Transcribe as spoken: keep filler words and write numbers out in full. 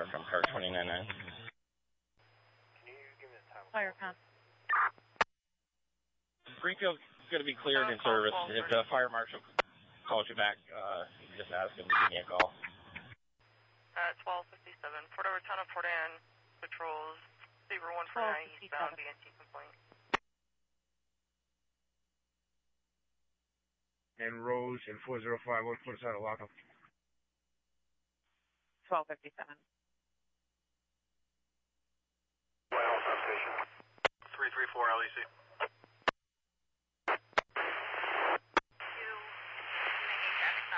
car from car twenty-nine nine. Can you give me the time? Fire con. Greenfield's going to be cleared in service. If the fire marshal calls you back, uh, you can just ask him to give me a call. Uh, twelve fifty-seven. Fort over Town of Fort Anne patrols. Saber one forty-nine eastbound B N T complaint. And Rose and four zero five one put us out of lockup. twelve fifty-seven. three three four L E C.